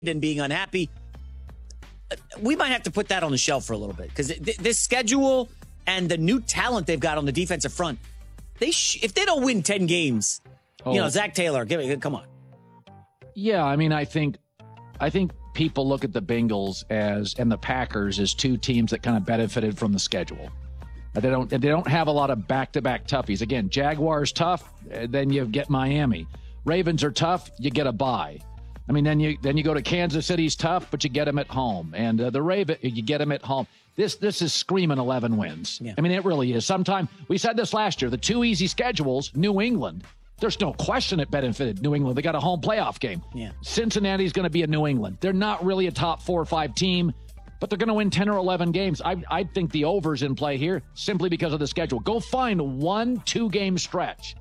and being unhappy. We might have to put that on the shelf for a little bit because this schedule and the new talent they've got on the defensive front, if they don't win 10 games, Zach Taylor, come on. Yeah, I mean, I think people look at the Bengals and the Packers as two teams that kind of benefited from the schedule. They don't have a lot of back-to-back toughies. Again, Jaguars tough, then you get Miami. Ravens are tough, you get a bye. I mean, then you go to Kansas City's tough, but you get them at home. And the Ravens, you get them at home. This is screaming 11 wins. Yeah. I mean, it really is. Sometime we said this last year, the two easy schedules, New England. There's no question it benefited New England. They got a home playoff game. Yeah. Cincinnati's going to be a New England. They're not really a top 4 or 5 team, but they're going to win 10 or 11 games. I think the over's in play here simply because of the schedule. Go find 1 2-game stretch.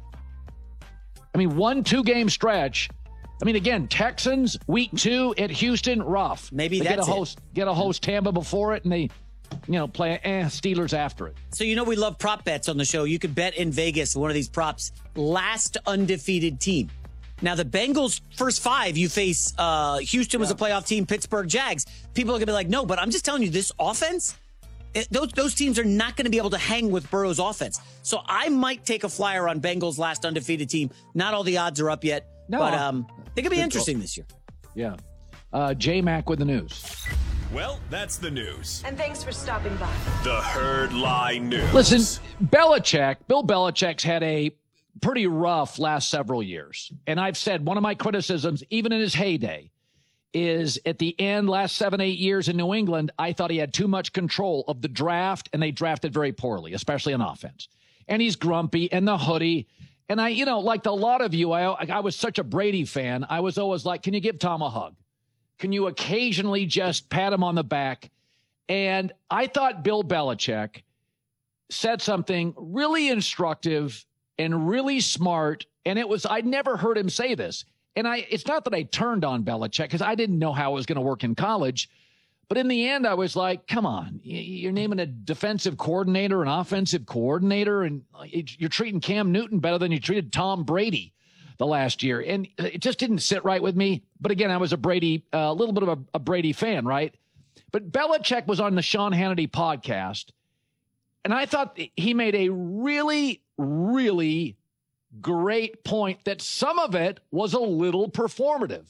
I mean, 1 2-game stretch. I mean, again, Texans, week 2 at Houston, rough. Maybe they that's get a host Tampa before it, and they play Steelers after it. So we love prop bets on the show. You could bet in Vegas one of these props, last undefeated team. Now, the Bengals, first 5, you face Houston was a playoff team, Pittsburgh Jags. People are going to be like, no, but I'm just telling you, this offense, those teams are not going to be able to hang with Burrow's offense. So I might take a flyer on Bengals' last undefeated team. Not all the odds are up yet, but they could be interesting this year. Yeah. J-Mac with the news. Well, that's the news. And thanks for stopping by. The Herd Lie News. Listen, Bill Belichick's had a pretty rough last several years. And I've said one of my criticisms, even in his heyday, is at the end, last 7-8 years in New England, I thought he had too much control of the draft, and they drafted very poorly, especially on offense. And he's grumpy, and the hoodie. And I, like a lot of you, I was such a Brady fan. I was always like, can you give Tom a hug? Can you occasionally just pat him on the back? And I thought Bill Belichick said something really instructive and really smart. And I'd never heard him say this. And it's not that I turned on Belichick because I didn't know how it was going to work in college. But in the end, I was like, come on, you're naming a defensive coordinator, an offensive coordinator, and you're treating Cam Newton better than you treated Tom Brady the last year. And it just didn't sit right with me. But again, I was a little bit of a Brady fan, right? But Belichick was on the Sean Hannity podcast. And I thought he made a really, really great point that some of it was a little performative.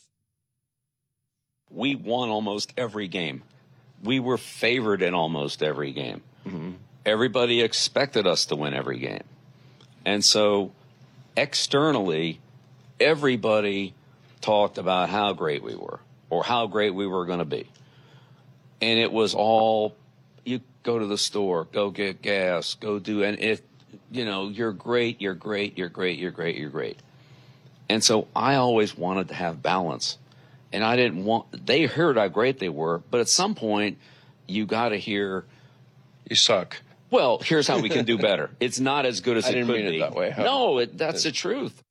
We won almost every game. We were favored in almost every game. Mm-hmm. Everybody expected us to win every game. And so externally, everybody talked about how great we were or how great we were going to be. And it was all, you go to the store, go get gas, go do, and if, you're great, you're great, you're great, you're great, you're great. And so I always wanted to have balance. And they heard how great they were, but at some point, you got to hear, you suck. Well, here's how we can do better. It's not as good as it could be. I didn't mean it that way. No, that's the truth.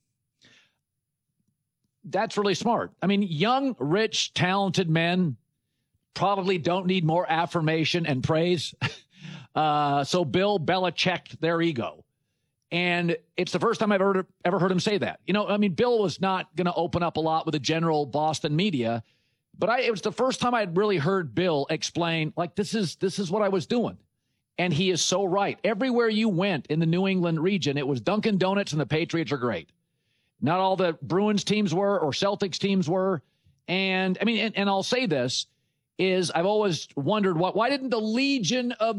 That's really smart. I mean, young, rich, talented men probably don't need more affirmation and praise. So Bill Belichicked their ego. And it's the first time I've ever heard him say that. Bill was not going to open up a lot with the general Boston media, but it was the first time I'd really heard Bill explain, like, this is what I was doing. And he is so right. Everywhere you went in the New England region, it was Dunkin' Donuts and the Patriots are great. Not all the Bruins teams were or Celtics teams were. And and I'll say this is I've always wondered why didn't the Legion of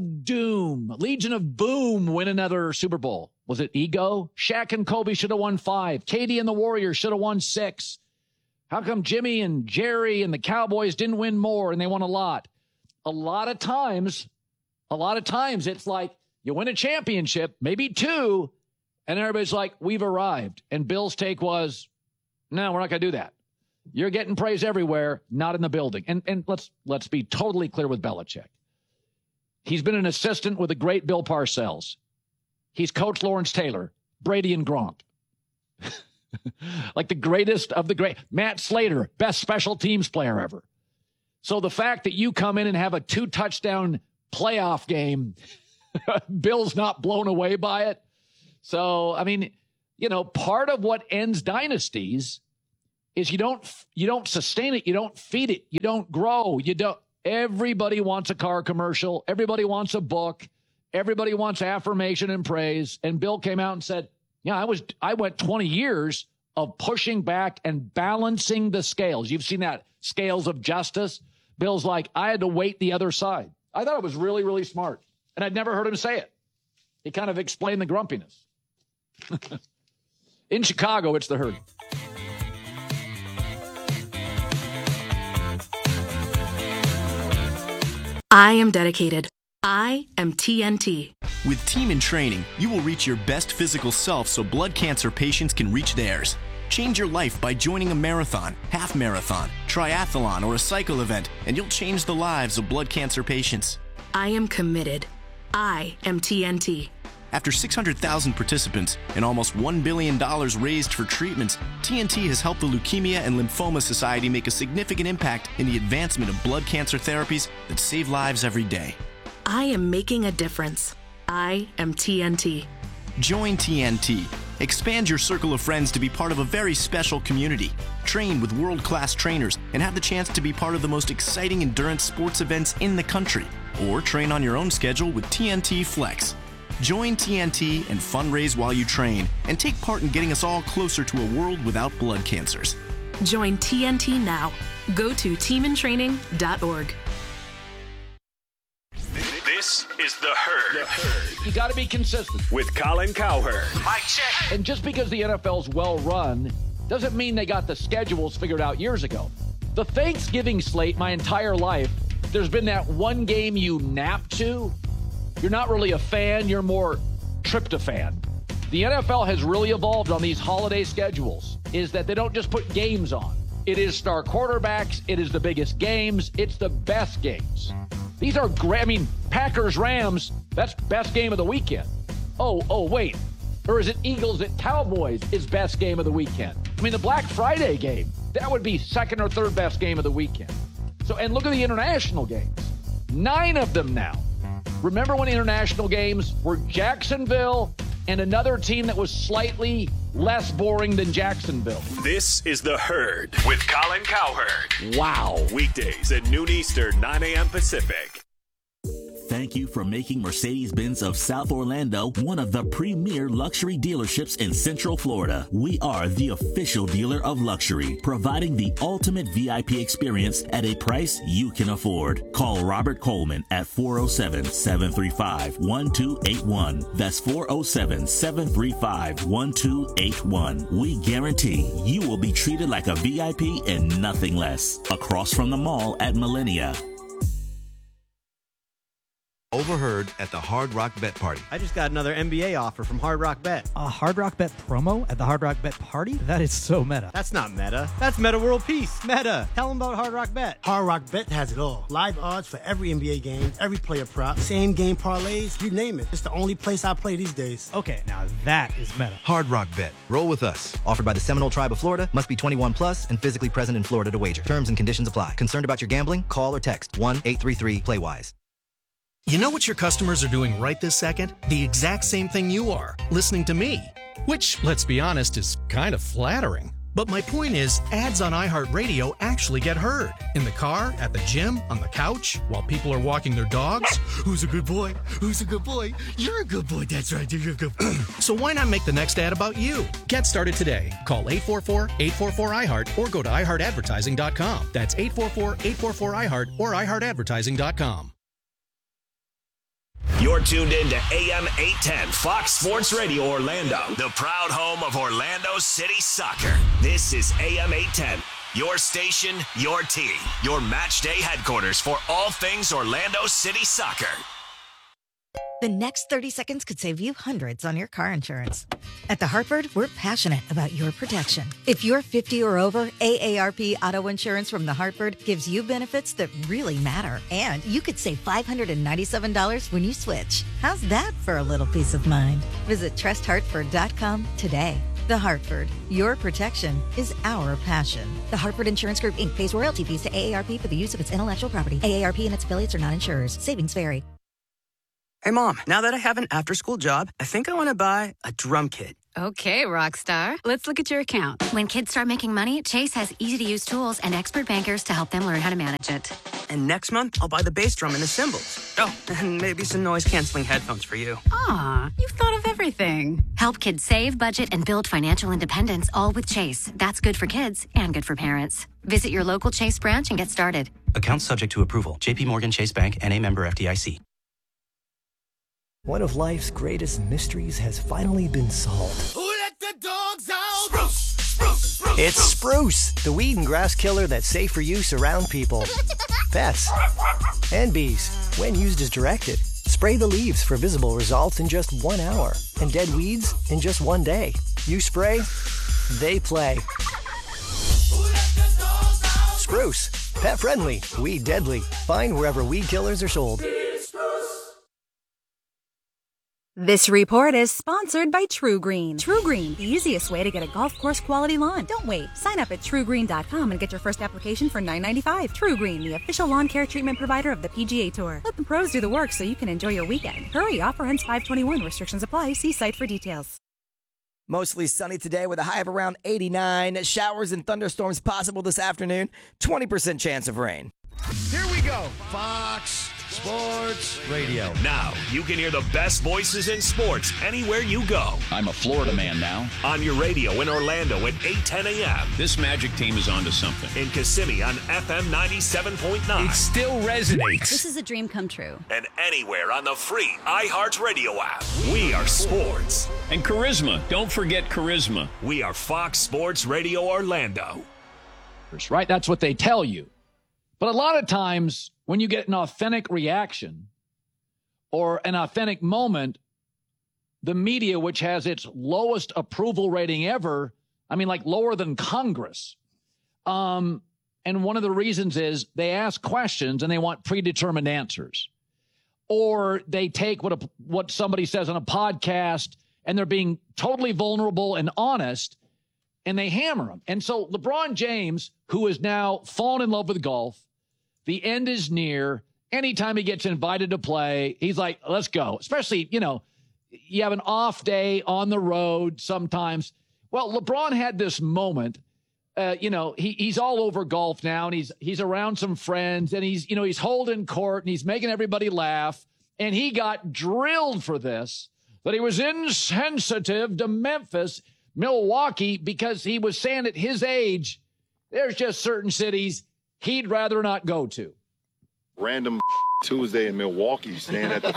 Boom win another Super Bowl? Was it ego? Shaq and Kobe should have won 5. Katie and the Warriors should have won 6. How come Jimmy and Jerry and the Cowboys didn't win more and they won a lot? A lot of times it's like you win a championship, maybe 2, and everybody's like, we've arrived. And Bill's take was, no, we're not going to do that. You're getting praise everywhere, not in the building. And let's be totally clear with Belichick. He's been an assistant with the great Bill Parcells. He's coached Lawrence Taylor, Brady and Gronk. Like the greatest of the great. Matt Slater, best special teams player ever. So the fact that you come in and have a 2-touchdown playoff game, Bill's not blown away by it. So, part of what ends dynasties is you don't sustain it. You don't feed it. You don't grow. Everybody wants a car commercial. Everybody wants a book. Everybody wants affirmation and praise. And Bill came out and said, yeah, I went 20 years of pushing back and balancing the scales. You've seen that, scales of justice. Bill's like, I had to weight the other side. I thought it was really, really smart. And I'd never heard him say it. He kind of explained the grumpiness. In Chicago, it's the Herd. I am dedicated. I am TNT. With Team in Training, you will reach your best physical self so blood cancer patients can reach theirs. Change your life by joining a marathon, half marathon, triathlon, or a cycle event, and you'll change the lives of blood cancer patients. I am committed. I am TNT. After 600,000 participants and almost $1 billion raised for treatments, TNT has helped the Leukemia and Lymphoma Society make a significant impact in the advancement of blood cancer therapies that save lives every day. I am making a difference. I am TNT. Join TNT. Expand your circle of friends to be part of a very special community. Train with world-class trainers and have the chance to be part of the most exciting endurance sports events in the country. Or train on your own schedule with TNT Flex. Join TNT and fundraise while you train and take part in getting us all closer to a world without blood cancers. Join TNT now. Go to teamintraining.org. This is The Herd. You got to be consistent. With Colin Cowherd. Mic check. And just because the NFL's well run doesn't mean they got the schedules figured out years ago. The Thanksgiving slate, my entire life, there's been that one game you nap to. You're not really a fan, you're more tryptophan. The NFL has really evolved on these holiday schedules, is that they don't just put games on. It is star quarterbacks, it is the biggest games, it's the best games. These are great. I mean, Packers-Rams, that's best game of the weekend. Oh, wait. Or is it Eagles at Cowboys is best game of the weekend? I mean, the Black Friday game, that would be second or third best game of the weekend. So, and look at the international games. 9 of them now. Remember when international games were Jacksonville and another team that was slightly less boring than Jacksonville? This is The Herd with Colin Cowherd. Wow. Weekdays at noon Eastern, 9 a.m. Pacific. Thank you for making Mercedes-Benz of South Orlando one of the premier luxury dealerships in Central Florida. We are the official dealer of luxury, providing the ultimate VIP experience at a price you can afford. Call Robert Coleman at 407-735-1281. That's 407-735-1281. We guarantee you will be treated like a VIP and nothing less. Across from the mall at Millennia. Overheard at the Hard Rock Bet Party. I just got another NBA offer from Hard Rock Bet. A Hard Rock Bet promo at the Hard Rock Bet Party? That is so meta. That's not meta. That's Meta World Peace. Meta. Tell them about Hard Rock Bet. Hard Rock Bet has it all. Live odds for every NBA game, every player prop, same game parlays, you name it. It's the only place I play these days. Okay, now that is meta. Hard Rock Bet. Roll with us. Offered by the Seminole Tribe of Florida. Must be 21 plus and physically present in Florida to wager. Terms and conditions apply. Concerned about your gambling? Call or text 1-833-PLAY-WISE. You know what your customers are doing right this second? The exact same thing you are, listening to me. Which, let's be honest, is kind of flattering. But my point is, ads on iHeartRadio actually get heard. In the car, at the gym, on the couch, while people are walking their dogs. Who's a good boy? Who's a good boy? You're a good boy. That's right. You're a good boy. So why not make the next ad about you? Get started today. Call 844-844-iHeart or go to iHeartAdvertising.com. That's 844-844-iHeart or iHeartAdvertising.com. You're tuned in to AM 810 Fox Sports Radio Orlando, the proud home of Orlando City Soccer. This is AM 810, your station, your team, your match day headquarters for all things Orlando City Soccer. The next 30 seconds could save you hundreds on your car insurance. At The Hartford, we're passionate about your protection. If you're 50 or over, AARP Auto Insurance from The Hartford gives you benefits that really matter. And you could save $597 when you switch. How's that for a little peace of mind? Visit trusthartford.com today. The Hartford, your protection is our passion. The Hartford Insurance Group, Inc. pays royalty fees to AARP for the use of its intellectual property. AARP and its affiliates are not insurers. Savings vary. Hey, Mom, now that I have an after-school job, I think I want to buy a drum kit. Okay, Rockstar. Let's look at your account. When kids start making money, Chase has easy-to-use tools and expert bankers to help them learn how to manage it. And next month, I'll buy the bass drum and the cymbals. Oh, and maybe some noise-canceling headphones for you. Aw, you've thought of everything. Help kids save, budget, and build financial independence, all with Chase. That's good for kids and good for parents. Visit your local Chase branch and get started. Account subject to approval. J.P. Morgan Chase Bank, N.A. member FDIC. One of life's greatest mysteries has finally been solved. Who let the dogs out? Spruce, spruce, spruce. It's Spruce, the weed and grass killer that's safe for use around people, pets, and bees. When used as directed, spray the leaves for visible results in just 1 hour and dead weeds in just 1 day. You spray, they play. Spruce, pet friendly, weed deadly. Find wherever weed killers are sold. This report is sponsored by TruGreen. TruGreen, the easiest way to get a golf course quality lawn. Don't wait. Sign up at TruGreen.com and get your first application for $9.95. TruGreen, the official lawn care treatment provider of the PGA Tour. Let the pros do the work so you can enjoy your weekend. Hurry, offer ends 5/21. Restrictions apply. See site for details. Mostly sunny today with a high of around 89. Showers and thunderstorms possible this afternoon. 20% chance of rain. Here we go. Fox Sports Radio. Now you can hear the best voices in sports anywhere you go. I'm a Florida man now. On your radio in Orlando at 8:10 a.m. This Magic team is onto something. In Kissimmee on FM 97.9. It still resonates. This is a dream come true. And anywhere on the free iHeartRadio app. We are sports. And charisma. Don't forget charisma. We are Fox Sports Radio Orlando. Right? That's what they tell you. But a lot of times when you get an authentic reaction or an authentic moment, the media, which has its lowest approval rating ever, I mean, like lower than Congress. And one of the reasons is they ask questions and they want predetermined answers. Or they take what somebody says on a podcast and they're being totally vulnerable and honest and they hammer them. And so LeBron James, who has now fallen in love with golf, the end is near. Anytime he gets invited to play, he's like, let's go. Especially, you have an off day on the road sometimes. Well, LeBron had this moment. He's all over golf now, and he's around some friends, and he's holding court, and he's making everybody laugh. And he got drilled for this, that he was insensitive to Milwaukee, because he was saying at his age, there's just certain cities he'd rather not go to. Random Tuesday in Milwaukee, staying at the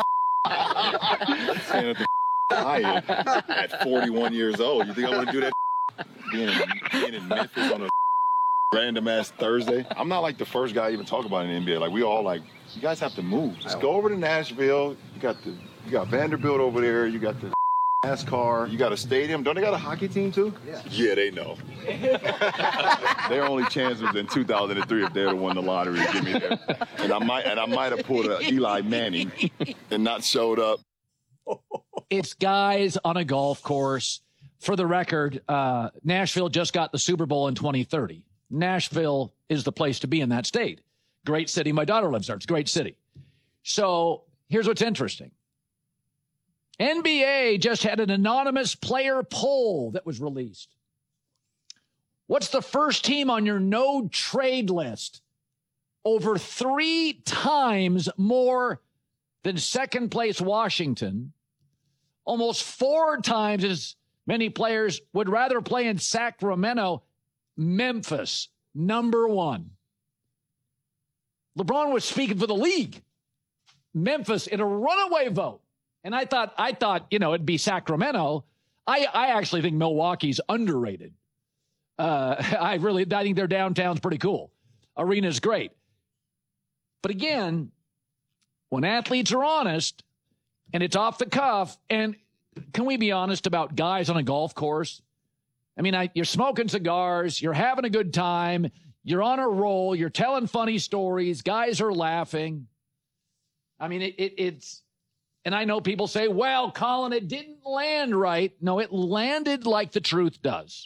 Hyatt at 41 years old. You think I want to do that? Being in Memphis on a random ass Thursday. I'm not like the first guy to even talk about it in the NBA. Like, we all like, you guys have to move. Just go over to Nashville. You got Vanderbilt over there. You got the NASCAR. You got a stadium. Don't they got a hockey team too? Yeah, they know. Their only chance was in 2003 if they'd have won the lottery to get me there. And I might have pulled a Eli Manning and not showed up. It's guys on a golf course. For the record, Nashville just got the Super Bowl in 2030. Nashville is the place to be in that state. Great city. My daughter lives there. It's a great city. So here's what's interesting. NBA just had an anonymous player poll that was released. What's the first team on your no trade list? Over 3 times more than second place Washington. Almost 4 times as many players would rather play in Sacramento. Memphis, number 1. LeBron was speaking for the league. Memphis in a runaway vote. And I thought, it'd be Sacramento. I actually think Milwaukee's underrated. I think their downtown's pretty cool. Arena's great. But again, when athletes are honest and it's off the cuff, and can we be honest about guys on a golf course? I mean, you're smoking cigars, you're having a good time, you're on a roll, you're telling funny stories, guys are laughing. I mean, it's... And I know people say, well, Colin, it didn't land right. No, it landed like the truth does.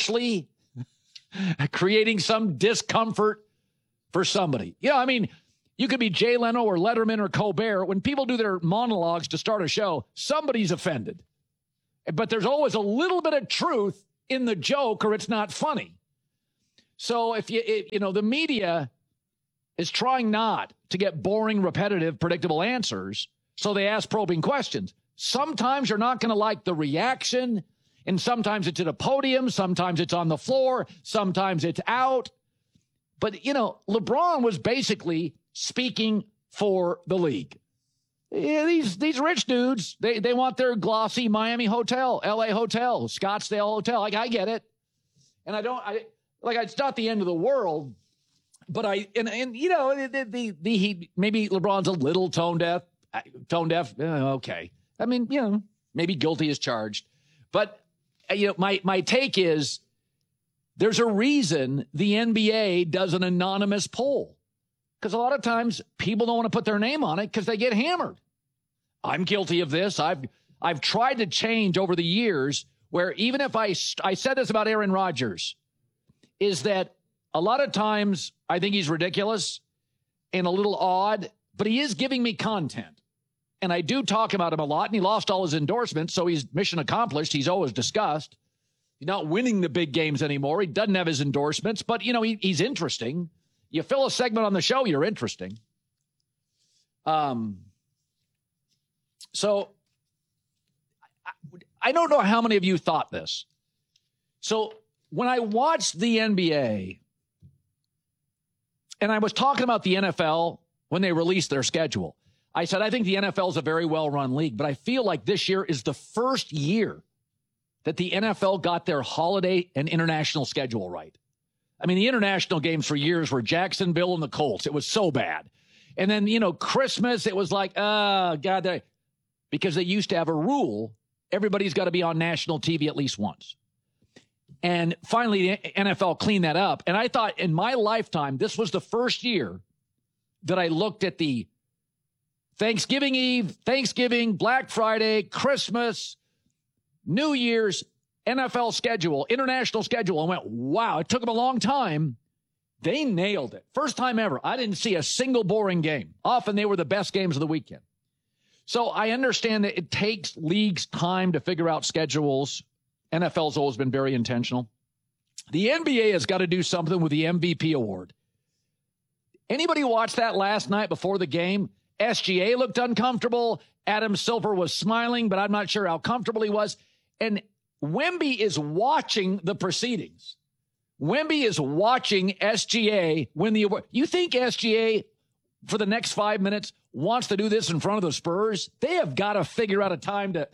Harshly, creating some discomfort for somebody. You could be Jay Leno or Letterman or Colbert. When people do their monologues to start a show, somebody's offended. But there's always a little bit of truth in the joke or it's not funny. So if the media is trying not to get boring, repetitive, predictable answers, so they ask probing questions. Sometimes you're not going to like the reaction, and sometimes it's at a podium, sometimes it's on the floor, sometimes it's out. But, LeBron was basically speaking for the league. Yeah, these rich dudes, they want their glossy Miami hotel, LA hotel, Scottsdale hotel. Like, I get it. And it's not the end of the world, but maybe LeBron's a little tone deaf. Okay. I mean, maybe guilty as charged. But, my take is there's a reason the NBA does an anonymous poll. Because a lot of times people don't want to put their name on it because they get hammered. I'm guilty of this. I've tried to change over the years where even if I said this about Aaron Rodgers, is that a lot of times I think he's ridiculous and a little odd, but he is giving me content. And I do talk about him a lot, and he lost all his endorsements, so he's mission accomplished. He's always discussed. He's not winning the big games anymore. He doesn't have his endorsements, but, he's interesting. You fill a segment on the show, you're interesting. So I don't know how many of you thought this. So when I watched the NBA, and I was talking about the NFL when they released their schedule, I said, I think the NFL is a very well-run league, but I feel like this year is the first year that the NFL got their holiday and international schedule right. I mean, the international games for years were Jacksonville and the Colts. It was so bad. And then, Christmas, it was like, oh, God, because they used to have a rule, everybody's got to be on national TV at least once. And finally, the NFL cleaned that up. And I thought in my lifetime, this was the first year that I looked at the Thanksgiving Eve, Thanksgiving, Black Friday, Christmas, New Year's, NFL schedule, international schedule, and went, wow, it took them a long time. They nailed it. First time ever. I didn't see a single boring game. Often they were the best games of the weekend. So I understand that it takes leagues time to figure out schedules. NFL's always been very intentional. The NBA has got to do something with the MVP award. Anybody watch that last night before the game? SGA looked uncomfortable. Adam Silver was smiling, but I'm not sure how comfortable he was. And Wemby is watching the proceedings. Wemby is watching SGA win the award. You think SGA, for the next 5 minutes, wants to do this in front of the Spurs? They have got to figure out a time to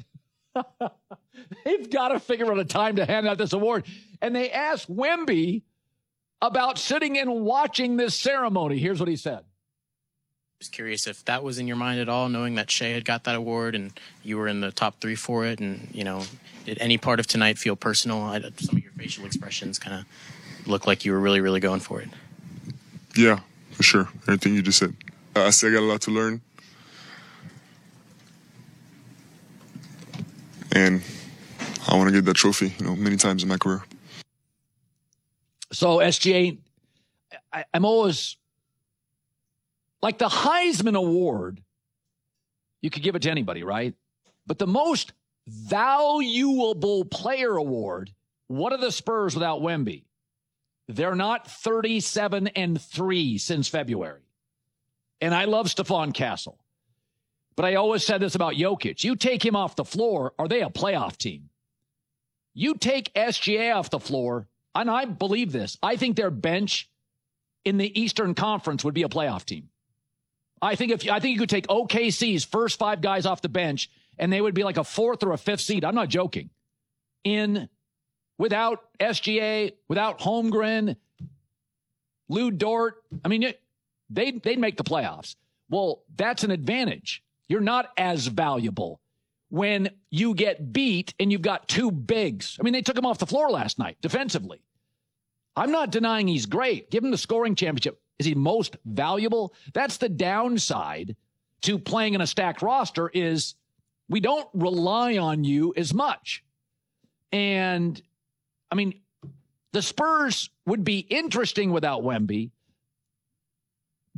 hand out this award. And they asked Wemby about sitting and watching this ceremony. Here's what he said. Just curious if that was in your mind at all, knowing that Shea had got that award and you were in the top 3 for it. And, did any part of tonight feel personal? Some of your facial expressions kind of look like you were really, really going for it. Yeah, for sure. Everything you just said. I still got a lot to learn. And I want to get that trophy, many times in my career. So SGA, I'm always... like the Heisman Award, you could give it to anybody, right? But the most valuable player award, what are the Spurs without Wemby? They're not 37-3 since February. And I love Stephon Castle. But I always said this about Jokic. You take him off the floor, are they a playoff team? You take SGA off the floor, and I believe this, I think their bench in the Eastern Conference would be a playoff team. I think you could take OKC's first 5 guys off the bench, and they would be like a 4th or a 5th seed. I'm not joking. Without SGA, without Holmgren, Lou Dort, I mean, they'd make the playoffs. Well, that's an advantage. You're not as valuable when you get beat and you've got 2 bigs. I mean, they took him off the floor last night defensively. I'm not denying he's great. Give him the scoring championship. Is he most valuable? That's the downside to playing in a stacked roster is we don't rely on you as much. And, I mean, the Spurs would be interesting without Wemby, but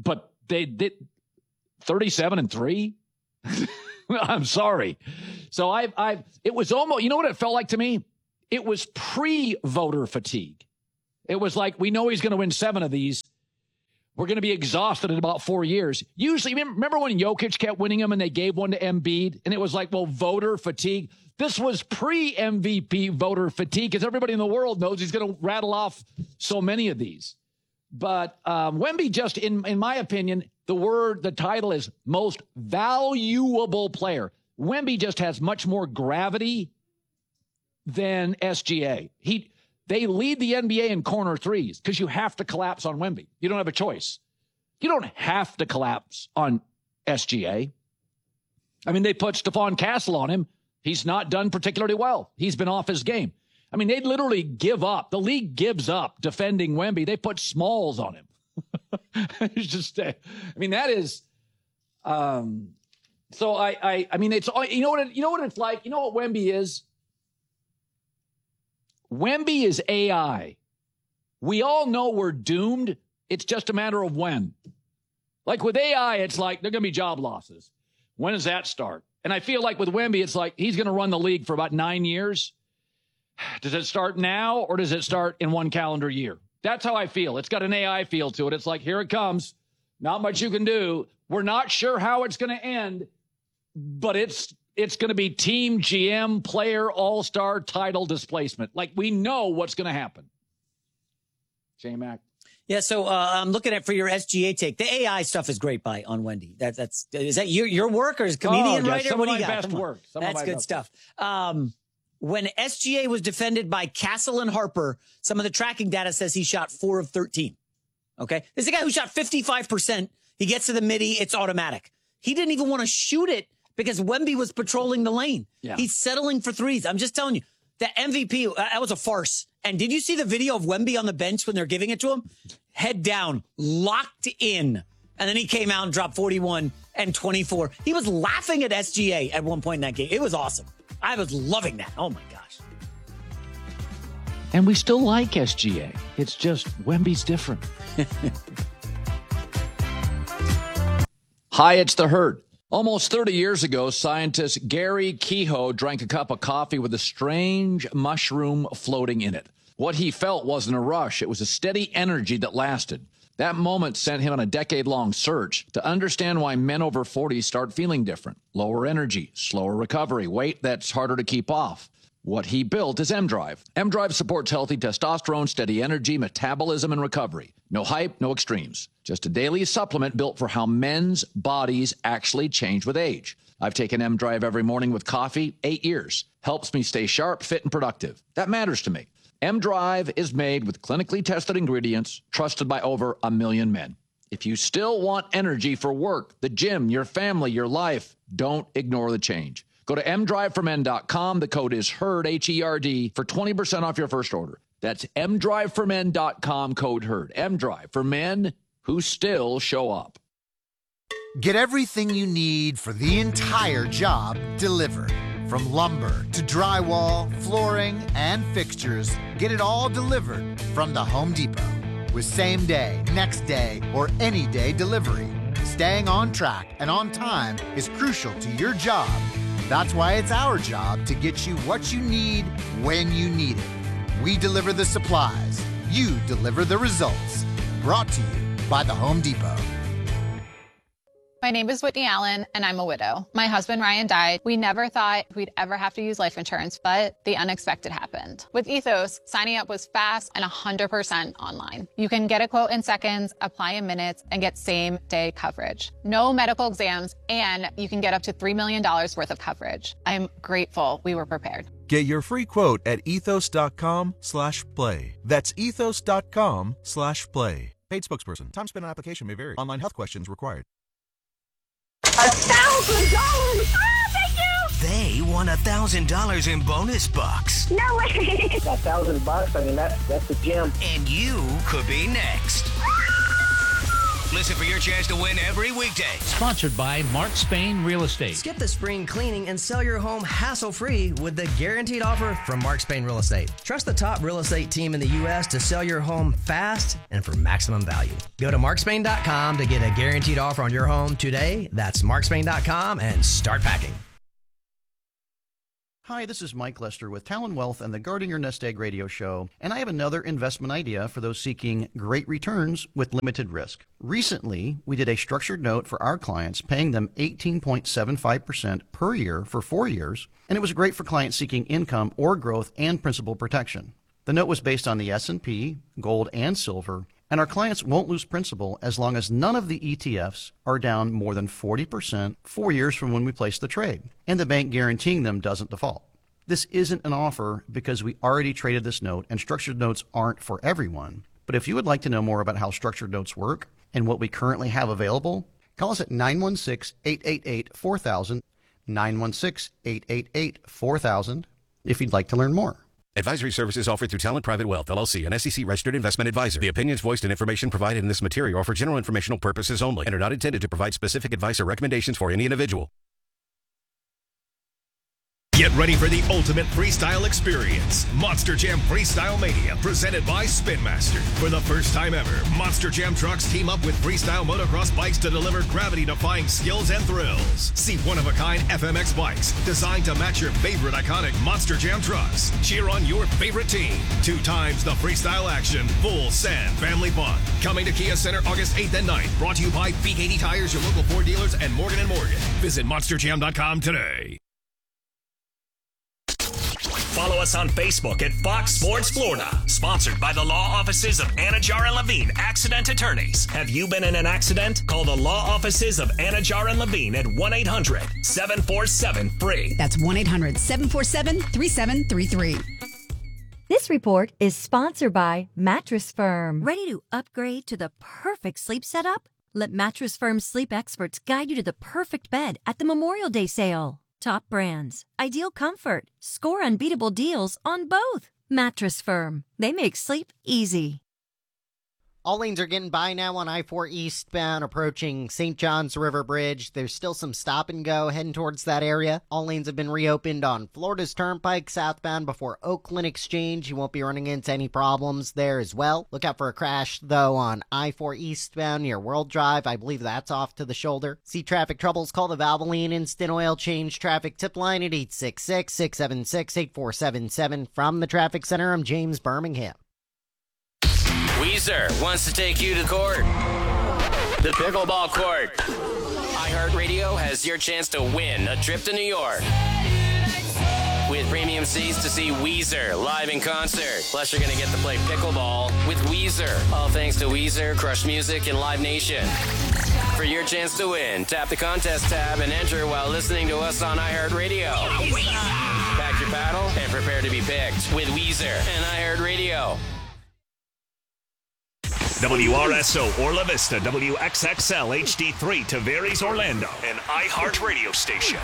they did 37-3. I'm sorry. So it was almost, you know what it felt like to me? It was pre-voter fatigue. It was like, we know he's going to win 7 of these. We're going to be exhausted in about 4 years. Usually, remember when Jokic kept winning them and they gave one to Embiid? And it was like, well, voter fatigue. This was pre-MVP voter fatigue because everybody in the world knows he's going to rattle off so many of these. But Wemby just, in my opinion, the title is most valuable player. Wemby just has much more gravity than SGA. They lead the NBA in corner threes because you have to collapse on Wemby. You don't have a choice. You don't have to collapse on SGA. I mean, they put Stephon Castle on him. He's not done particularly well. He's been off his game. I mean, they literally give up. The league gives up defending Wemby. They put Smalls on him. It's just, I mean, that is, so I mean, it's, you know what it's like? You know what Wemby is? Wemby is AI. We all know we're doomed. It's just a matter of when. Like with AI, it's like, there are going to be job losses. When does that start? And I feel like with Wemby, it's like he's going to run the league for about 9 years. Does it start now or does it start in 1 calendar year? That's how I feel. It's got an AI feel to it. It's like, here it comes. Not much you can do. We're not sure how it's going to end, but it's going to be team GM player all-star title displacement. Like, we know what's going to happen. J-Mac. Yeah, so I'm looking at for your SGA take. The AI stuff is great on Wendy. Is that your work or is comedian writer? Some what of do you my got? best work. That's good stuff. When SGA was defended by Castle and Harper, some of the tracking data says he shot 4 of 13. Okay? There's a guy who shot 55%. He gets to the midi, it's automatic. He didn't even want to shoot it because Wemby was patrolling the lane. Yeah. He's settling for threes. I'm just telling you, the MVP, that was a farce. And did you see the video of Wemby on the bench when they're giving it to him? Head down, locked in. And then he came out and dropped 41 and 24. He was laughing at SGA at one point in that game. It was awesome. I was loving that. Oh, my gosh. And we still like SGA. It's just Wemby's different. Hi, it's The Herd. Almost 30 years ago, scientist Gary Kehoe drank a cup of coffee with a strange mushroom floating in it. What he felt wasn't a rush. It was a steady energy that lasted. That moment sent him on a decade-long search to understand why men over 40 start feeling different. Lower energy, slower recovery, weight that's harder to keep off. What he built is M-Drive. M-Drive supports healthy testosterone, steady energy, metabolism, and recovery. No hype, no extremes. Just a daily supplement built for how men's bodies actually change with age. I've taken M-Drive every morning with coffee, 8 years. Helps me stay sharp, fit, and productive. That matters to me. M-Drive is made with clinically tested ingredients, trusted by over 1 million men. If you still want energy for work, the gym, your family, your life, don't ignore the change. Go to mdriveformen.com. The code is HERD, H-E-R-D, for 20% off your first order. That's mdriveformen.com, code HERD. M-Drive for men who still show up. Get everything you need for the entire job delivered. From lumber to drywall, flooring, and fixtures, get it all delivered from the Home Depot. With same day, next day, or any day delivery, staying on track and on time is crucial to your job. That's why it's our job to get you what you need when you need it. We deliver the supplies. You deliver the results. Brought to you by the Home Depot. My name is Whitney Allen, and I'm a widow. My husband, Ryan, died. We never thought we'd ever have to use life insurance, but the unexpected happened. With Ethos, signing up was fast and 100% online. You can get a quote in seconds, apply in minutes, and get same-day coverage. No medical exams, and you can get up to $3 million worth of coverage. I'm grateful we were prepared. Get your free quote at ethos.com/play. That's ethos.com/play. Paid spokesperson. Time spent on application may vary. Online health questions required. $1,000! Ah, thank you! They won $1,000 in bonus bucks. No way! $1,000, I mean, that's the gem. And you could be next. Listen for your chance to win every weekday. Sponsored by Mark Spain Real Estate. Skip the spring cleaning and sell your home hassle-free with the guaranteed offer from Mark Spain Real Estate. Trust the top real estate team in the U.S. to sell your home fast and for maximum value. Go to markspain.com to get a guaranteed offer on your home today. That's markspain.com and start packing. Hi, this is Mike Lester with Talon Wealth and the Guarding Your Nest Egg radio show, and I have another investment idea for those seeking great returns with limited risk. Recently, we did a structured note for our clients, paying them 18.75% per year for 4 years, and it was great for clients seeking income or growth and principal protection. The note was based on the S&P, gold, and silver, and our clients won't lose principal as long as none of the ETFs are down more than 40% 4 years from when we placed the trade, and the bank guaranteeing them doesn't default. This isn't an offer because we already traded this note, and structured notes aren't for everyone. But if you would like to know more about how structured notes work and what we currently have available, call us at 916-888-4000, 916-888-4000, if you'd like to learn more. Advisory services offered through Talent Private Wealth, LLC, an SEC-registered investment advisor. The opinions voiced and information provided in this material are for general informational purposes only and are not intended to provide specific advice or recommendations for any individual. Get ready for the ultimate freestyle experience. Monster Jam Freestyle Mania, presented by Spin Master. For the first time ever, Monster Jam trucks team up with freestyle motocross bikes to deliver gravity-defying skills and thrills. See one-of-a-kind FMX bikes designed to match your favorite iconic Monster Jam trucks. Cheer on your favorite team. 2 times the freestyle action. Full sand family fun. Coming to Kia Center August 8th and 9th. Brought to you by Peak 80 Tires, your local Ford dealers, and Morgan & Morgan. Visit monsterjam.com today. Follow us on Facebook at Fox Sports Florida. Sponsored by the law offices of Anajar and Levine, accident attorneys. Have you been in an accident? Call the law offices of Anajar and Levine at 1-800-747-FREE. That's 1-800-747-3733. This report is sponsored by Mattress Firm. Ready to upgrade to the perfect sleep setup? Let Mattress Firm's sleep experts guide you to the perfect bed at the Memorial Day sale. Top brands, ideal comfort, score unbeatable deals on both. Mattress Firm. They make sleep easy. All lanes are getting by now on I-4 eastbound approaching St. John's River Bridge. There's still some stop and go heading towards that area. All lanes have been reopened on Florida's Turnpike southbound before Oakland Exchange. You won't be running into any problems there as well. Look out for a crash, though, on I-4 eastbound near World Drive. I believe that's off to the shoulder. See traffic troubles? Call the Valvoline Instant Oil Change traffic tip line at 866-676-8477. From the Traffic Center, I'm James Birmingham. Weezer wants to take you to court. The pickleball court. iHeartRadio has your chance to win a trip to New York. With premium seats to see Weezer live in concert. Plus, you're going to get to play pickleball with Weezer. All thanks to Weezer, Crush Music, and Live Nation. For your chance to win, tap the contest tab and enter while listening to us on iHeartRadio. Pack your paddle and prepare to be picked with Weezer and iHeartRadio. WRSO Orla Vista, WXXL HD3 Tavares Orlando, an iHeart radio station.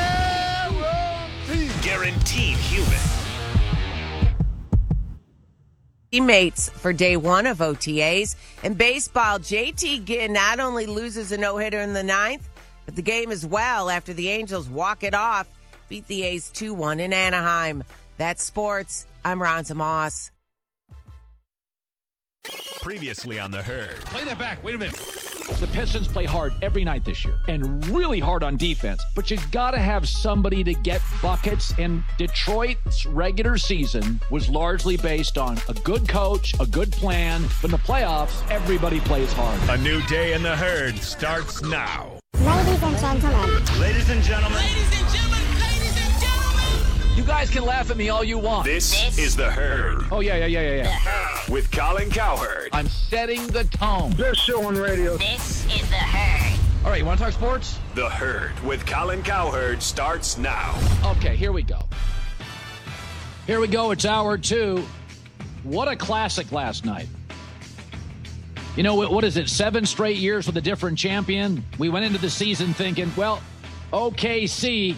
Guaranteed human. Teammates for day one of OTAs. In baseball, JT Ginn not only loses a no-hitter in the ninth, but the game as well after the Angels walk it off, beat the A's 2-1 in Anaheim. That's sports. I'm Ronza Moss. Previously on The Herd. Play that back. Wait a minute. The Pistons play hard every night this year and really hard on defense, but you got to have somebody to get buckets, and Detroit's regular season was largely based on a good coach, a good plan, but in the playoffs, everybody plays hard. A new day in The Herd starts now. Ladies and gentlemen. Ladies and gentlemen. You guys can laugh at me all you want. This is The Herd. Oh, yeah. The Herd. With Colin Cowherd. I'm setting the tone. Best show on radio. This is The Herd. All right, you want to talk sports? The Herd with Colin Cowherd starts now. Okay, here we go. It's hour 2. What a classic last night. You know, what is it, 7 straight years with a different champion? We went into the season thinking, well, OKC,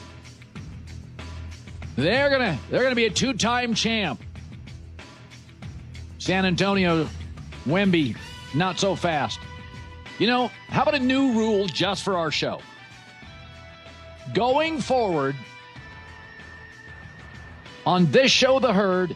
they're gonna be a 2-time champ. San Antonio, Wemby, not so fast. You know, how about a new rule just for our show? Going forward, on this show, The Herd,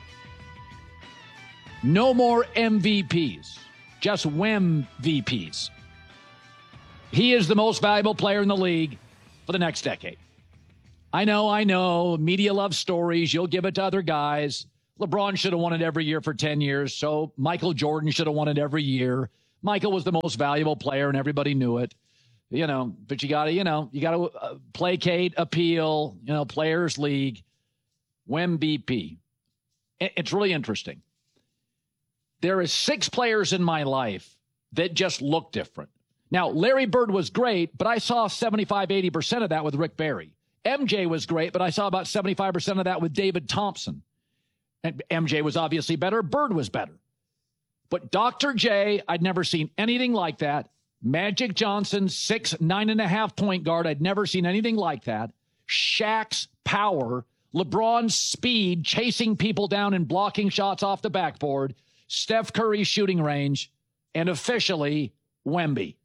no more MVPs, just WEM-VPs. He is the most valuable player in the league for the next decade. I know. Media loves stories. You'll give it to other guys. LeBron should have won it every year for 10 years, so Michael Jordan should have won it every year. Michael was the most valuable player, and everybody knew it. But you got to placate, appeal, Players League, WEM-VP. It's really interesting. There is 6 players in my life that just look different. Now, Larry Bird was great, but I saw 75, 80% of that with Rick Barry. MJ was great, but I saw about 75% of that with David Thompson. And MJ was obviously better. Bird was better. But Dr. J, I'd never seen anything like that. Magic Johnson, 6', 9.5 point guard. I'd never seen anything like that. Shaq's power. LeBron's speed, chasing people down and blocking shots off the backboard. Steph Curry's shooting range. And officially, Wemby.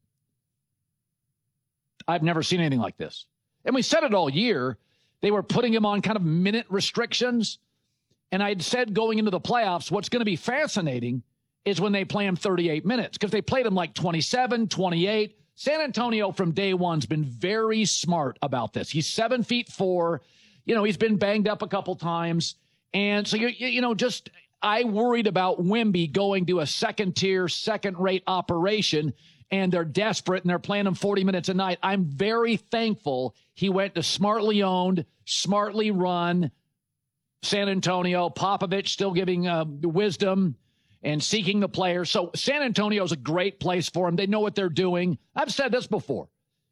I've never seen anything like this. And we said it all year. They were putting him on kind of minute restrictions. And I'd said going into the playoffs, what's going to be fascinating is when they play him 38 minutes. Because they played him like 27, 28. San Antonio from day one's been very smart about this. He's 7'4". He's been banged up a couple times. And so, I worried about Wemby going to a second-tier, second-rate operation, and they're desperate, and they're playing him 40 minutes a night. I'm very thankful he went to smartly owned, smartly run San Antonio. Popovich still giving wisdom and seeking the players. So San Antonio's a great place for him. They know what they're doing. I've said this before.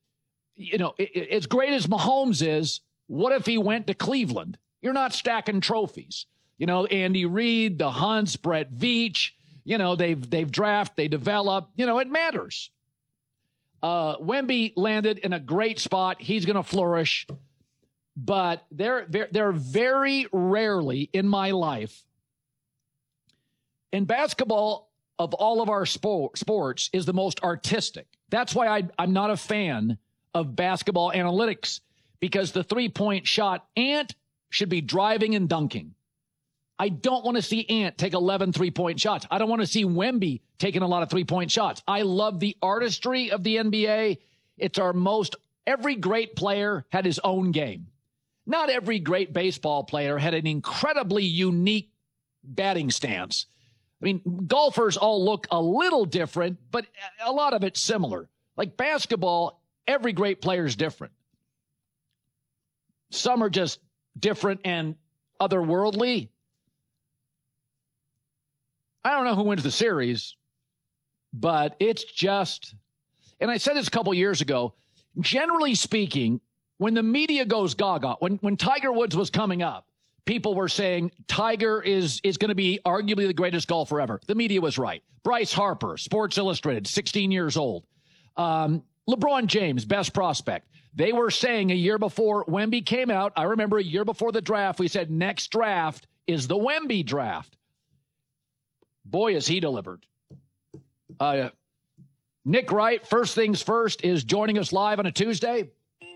As great as Mahomes is, what if he went to Cleveland? You're not stacking trophies. Andy Reid, the Hunts, Brett Veach, they've drafted, they develop, it matters. Wemby landed in a great spot. He's going to flourish. But they're very rarely in my life. And basketball, of all of our sports, is the most artistic. That's why I'm not a fan of basketball analytics, because the three-point shot, Ant should be driving and dunking. I don't want to see Ant take 11 three-point shots. I don't want to see Wemby taking a lot of three-point shots. I love the artistry of the NBA. It's every great player had his own game. Not every great baseball player had an incredibly unique batting stance. I mean, golfers all look a little different, but a lot of it's similar. Like basketball, every great player is different. Some are just different and otherworldly. I don't know who wins the series, but it's just, and I said this a couple years ago, generally speaking, when the media goes gaga, when Tiger Woods was coming up, people were saying Tiger is going to be arguably the greatest golfer ever. The media was right. Bryce Harper, Sports Illustrated, 16 years old. LeBron James, best prospect. They were saying a year before Wemby came out, I remember a year before the draft, we said next draft is the Wemby draft. Boy, has he delivered. Nick Wright, first things first, is joining us live on a Tuesday.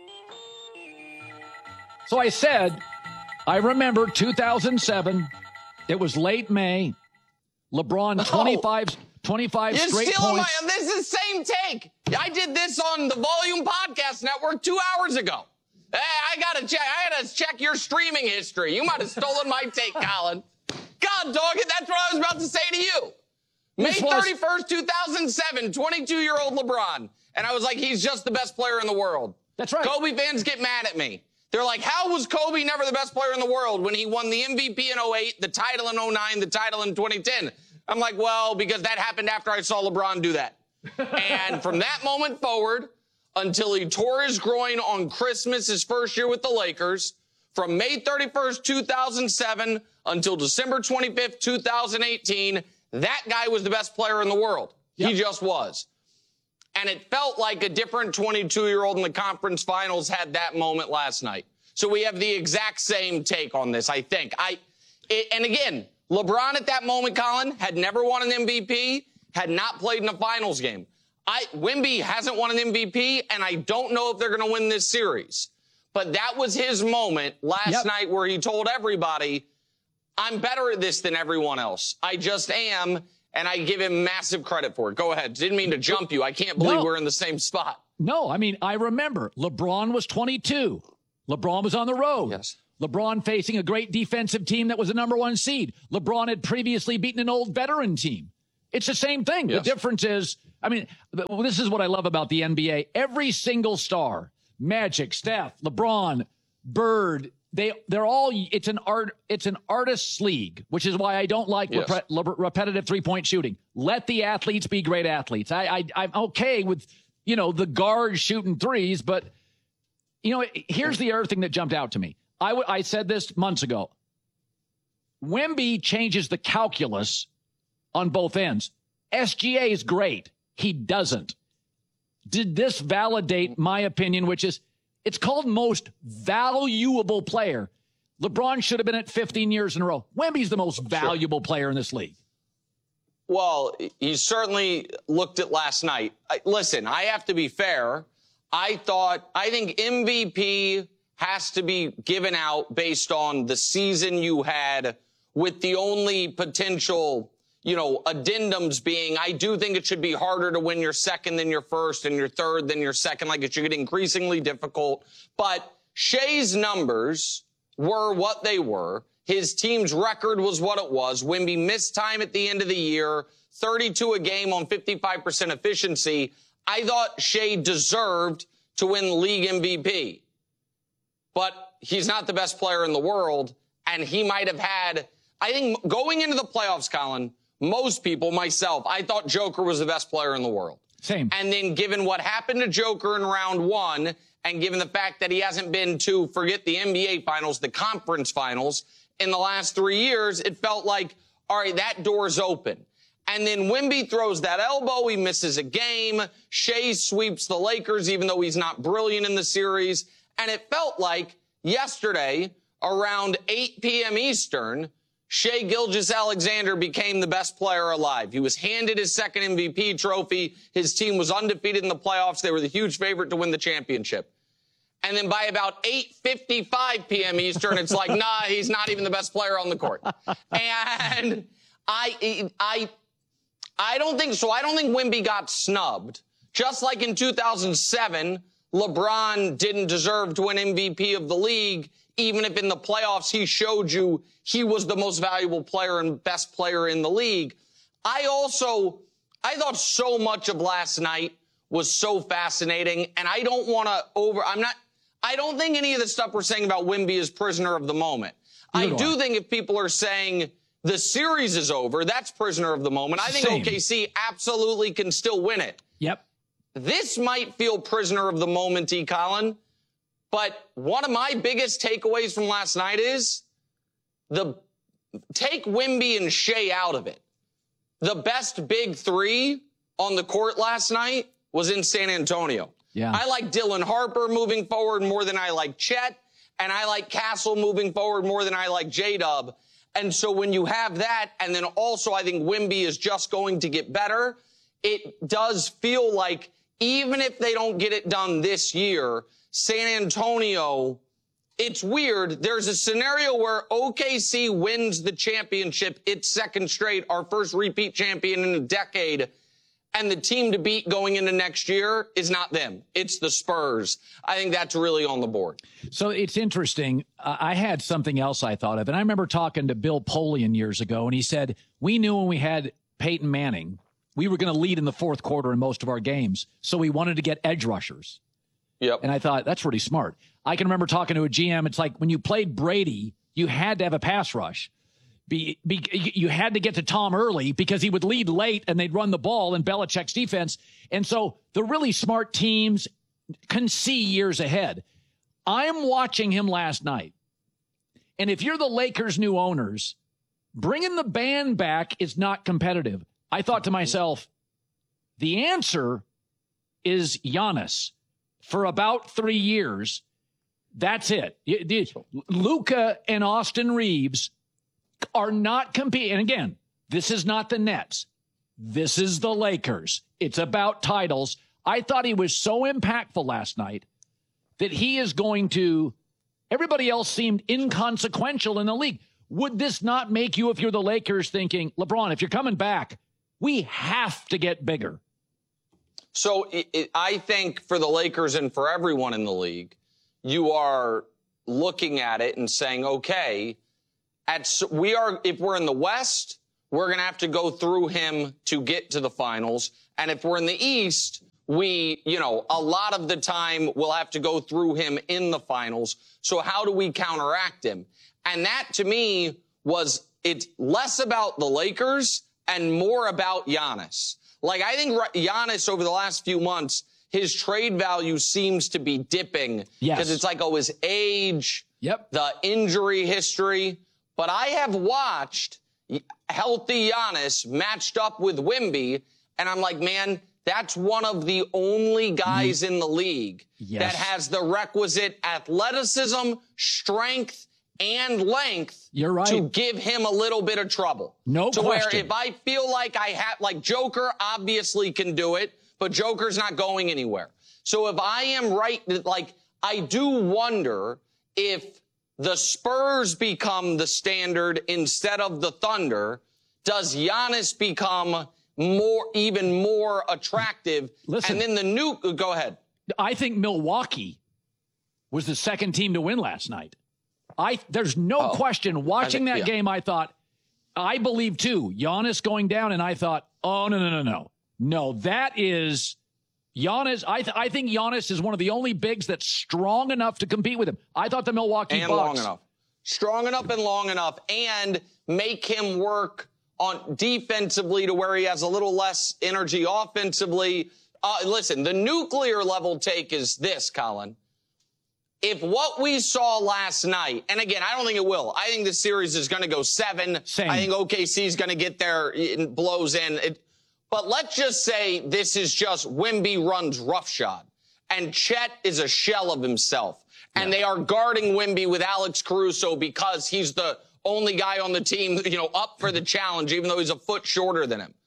So I said, I remember 2007. It was late May. LeBron, 25 straight points. This is the same take. I did this on the Volume Podcast Network 2 hours ago. Hey, I got to check your streaming history. You might have stolen my take, Colin. God, dog it, that's what I was about to say to you. May 31st, 2007, 22-year-old LeBron. And I was like, he's just the best player in the world. That's right. Kobe fans get mad at me. They're like, how was Kobe never the best player in the world when he won the MVP in 08, the title in 09, the title in 2010? I'm like, well, because that happened after I saw LeBron do that. And from that moment forward, until he tore his groin on Christmas, his first year with the Lakers, from May 31st, 2007 until December 25th, 2018, that guy was the best player in the world. Yep. He just was. And it felt like a different 22-year-old in the conference finals had that moment last night. So we have the exact same take on this, I think. And again, LeBron at that moment, Colin, had never won an MVP, had not played in a finals game. Wemby hasn't won an MVP, and I don't know if they're going to win this series. But that was his moment last night where he told everybody, I'm better at this than everyone else. I just am, and I give him massive credit for it. Go ahead. Didn't mean to jump you. I can't believe we're in the same spot. No, I mean, I remember LeBron was 22. LeBron was on the road. Yes. LeBron facing a great defensive team that was the number 1 seed. LeBron had previously beaten an old veteran team. It's the same thing. Yes. The difference is, I mean, this is what I love about the NBA. Every single star, Magic, Steph, LeBron, Bird, they're all, it's an artist's league, which is why I don't like repetitive 3-point shooting. Let the athletes be great athletes. I'm okay with, the guards shooting threes, but here's the other thing that jumped out to me. I said this months ago. Wemby changes the calculus on both ends. SGA is great. He doesn't. Did this validate my opinion, which is it's called most valuable player. LeBron should have been at 15 years in a row. Wemby's the most valuable player in this league. Well, he certainly looked at last night. Listen, I have to be fair. I think MVP has to be given out based on the season you had, with the only potential, addendums being, I do think it should be harder to win your second than your first and your third than your second. Like, it should get increasingly difficult. But Shai's numbers were what they were. His team's record was what it was. Wemby missed time at the end of the year, 32 a game on 55% efficiency. I thought Shai deserved to win league MVP. But he's not the best player in the world, and he might have had, I think, going into the playoffs, Colin, most people, myself, I thought Joker was the best player in the world. Same. And then given what happened to Joker in round 1, and given the fact that he hasn't been to, forget the NBA finals, the conference finals, in the last 3 years, it felt like, all right, that door's open. And then Wemby throws that elbow. He misses a game. Shai sweeps the Lakers, even though he's not brilliant in the series. And it felt like yesterday, around 8 p.m. Eastern, Shai Gilgeous-Alexander became the best player alive. He was handed his second MVP trophy. His team was undefeated in the playoffs. They were the huge favorite to win the championship. And then by about 8:55 p.m. Eastern, it's like, nah, he's not even the best player on the court. And I don't think so. I don't think Wemby got snubbed. Just like in 2007, LeBron didn't deserve to win MVP of the league, even if in the playoffs he showed you he was the most valuable player and best player in the league. I thought so much of last night was so fascinating, and I don't want to I don't think any of the stuff we're saying about Wemby is prisoner of the moment. I do think if people are saying the series is over, that's prisoner of the moment. I think OKC absolutely can still win it. Yep. This might feel prisoner of the moment, Colin, but one of my biggest takeaways from last night is take Wemby and Shai out of it. The best big three on the court last night was in San Antonio. Yeah. I like Dylan Harper moving forward more than I like Chet, and I like Castle moving forward more than I like J-Dub. And so when you have that, and then also I think Wemby is just going to get better, it does feel like even if they don't get it done this year, San Antonio, it's weird. There's a scenario where OKC wins the championship, its second straight, our first repeat champion in a decade, and the team to beat going into next year is not them. It's the Spurs. I think that's really on the board. So it's interesting. I had something else I thought of, and I remember talking to Bill Polian years ago, and he said, we knew when we had Peyton Manning, we were going to lead in the fourth quarter in most of our games, so we wanted to get edge rushers. Yep. And I thought, that's really smart. I can remember talking to a GM. It's like when you played Brady, you had to have a pass rush. You had to get to Tom early because he would lead late and they'd run the ball in Belichick's defense. And so the really smart teams can see years ahead. I'm watching him last night. And if you're the Lakers' new owners, bringing the band back is not competitive. I thought to myself, the answer is Giannis. For about 3 years, that's it. Luka and Austin Reeves are not competing. And again, this is not the Nets. this is the Lakers. It's about titles. I thought he was so impactful last night that he is going to, everybody else seemed inconsequential in the league. Would this not make you, if you're the Lakers, thinking, LeBron, if you're coming back, we have to get bigger? So I think for the Lakers and for everyone in the league, you are looking at it and saying, okay, if we're in the West, we're going to have to go through him to get to the finals. And if we're in the East, a lot of the time we'll have to go through him in the finals. So how do we counteract him? And that to me it's less about the Lakers and more about Giannis. Like, I think Giannis over the last few months, his trade value seems to be dipping. Yes. Because it's like, his age, yep, the injury history. But I have watched healthy Giannis matched up with Wemby, and I'm like, man, that's one of the only guys in the league that has the requisite athleticism, strength, and length to give him a little bit of trouble. No question. Where if I feel like Joker obviously can do it, but Joker's not going anywhere. So if I am right, I do wonder if the Spurs become the standard instead of the Thunder, does Giannis become even more attractive? Listen, and then go ahead. I think Milwaukee was the second team to win last night. There's no question. Watching that game, I thought, I believe too, Giannis going down, and I thought, oh, no, that is Giannis. I think Giannis is one of the only bigs that's strong enough to compete with him. I thought the Milwaukee Bucks. Strong enough and long enough, and make him work on defensively to where he has a little less energy offensively. Listen, the nuclear level take is this, Colin. If what we saw last night, and again, I don't think it will. I think the series is going to go 7. Same. I think OKC is going to get there and blows in. But let's just say this is just Wemby runs roughshod, and Chet is a shell of himself. And they are guarding Wemby with Alex Caruso because he's the only guy on the team, up for the challenge, even though he's a foot shorter than him.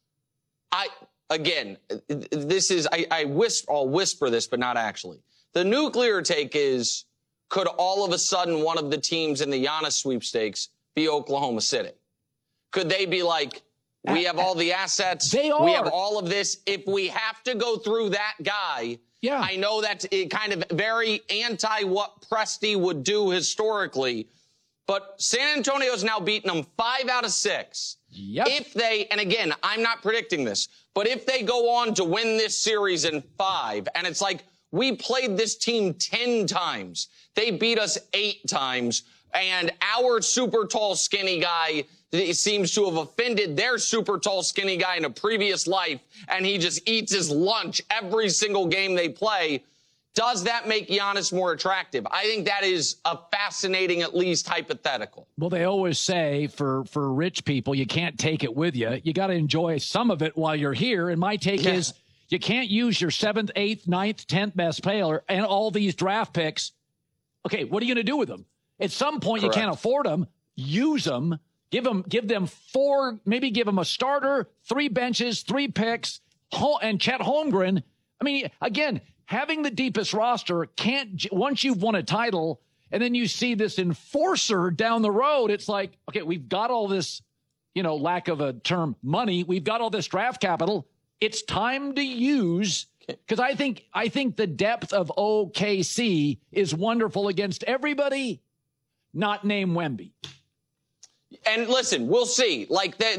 I'll whisper this, but not actually. The nuclear take is, could all of a sudden one of the teams in the Giannis sweepstakes be Oklahoma City? Could they be like, we have all the assets, we have all of this. If we have to go through that guy, I know that's kind of very anti what Presti would do historically, but San Antonio's now beaten them 5 out of 6. Yep. If they, and again, I'm not predicting this, but if they go on to win this series in 5, and it's like, we played this team 10 times. They beat us 8 times. And our super tall, skinny guy seems to have offended their super tall, skinny guy in a previous life. And he just eats his lunch every single game they play. Does that make Giannis more attractive? I think that is a fascinating, at least hypothetical. Well, they always say for rich people, you can't take it with you. You got to enjoy some of it while you're here. And my take is, you can't use your 7th, 8th, 9th, 10th best player and all these draft picks. Okay, what are you going to do with them? At some point, you can't afford them. Use them. Give them 4, maybe give them a starter, 3 benches, 3 picks, and Chet Holmgren. I mean, again, having the deepest roster once you've won a title and then you see this enforcer down the road, it's like, okay, we've got all this, lack of a term, money. We've got all this draft capital. It's time to use, because I think the depth of OKC is wonderful against everybody not named Wemby. And listen, we'll see.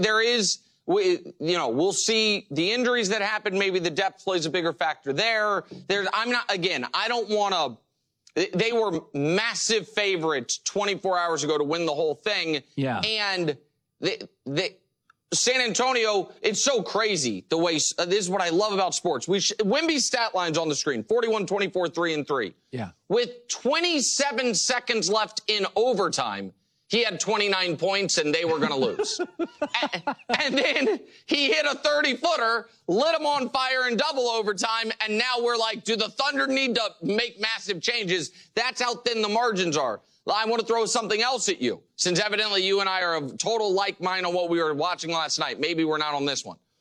We'll see the injuries that happen. Maybe the depth plays a bigger factor there. I don't want to. They were massive favorites 24 hours ago to win the whole thing. Yeah. And San Antonio, it's so crazy the way this is what I love about sports. Wemby's stat line's on the screen: 41, 24, 3 and 3. Yeah. With 27 seconds left in overtime, he had 29 points and they were going to lose. and then he hit a 30-footer, lit them on fire in double overtime, and now we're like, do the Thunder need to make massive changes? That's how thin the margins are. I want to throw something else at you, since evidently you and I are of total like mind on what we were watching last night. Maybe we're not on this one.